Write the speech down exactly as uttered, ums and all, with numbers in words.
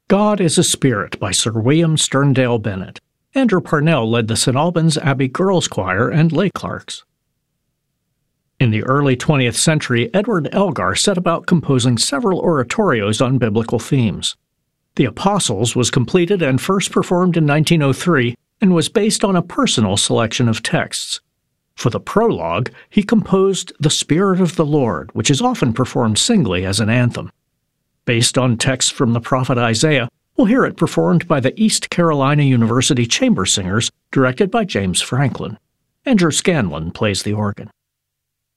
God is a Spirit by Sir William Sterndale Bennett. Andrew Parnell led the Saint Albans Abbey Girls Choir and lay clerks. In the early twentieth century, Edward Elgar set about composing several oratorios on biblical themes. The Apostles was completed and first performed in nineteen oh three and was based on a personal selection of texts. For the prologue, he composed The Spirit of the Lord, which is often performed singly as an anthem. Based on texts from the prophet Isaiah, we'll hear it performed by the East Carolina University Chamber Singers, directed by James Franklin. Andrew Scanlon plays the organ.